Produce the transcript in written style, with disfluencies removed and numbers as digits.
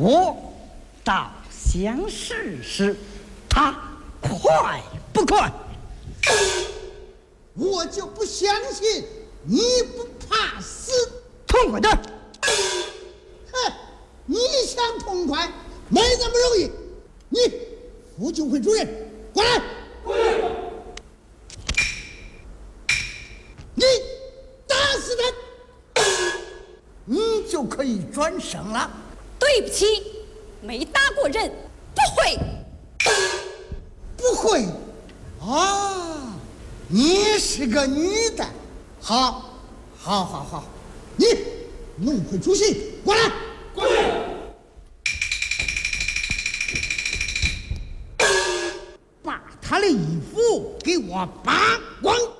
我倒想试试，他快不快？ 我就不相信你不怕死。 痛快点！ 哼，你想痛快没那么容易。你副警会主任，过来。你打死他，你就可以转生了。 对不起，没打过人，不会。 不会啊，你是个女的。好，你弄回出息，过来。把他的衣服给我扒光。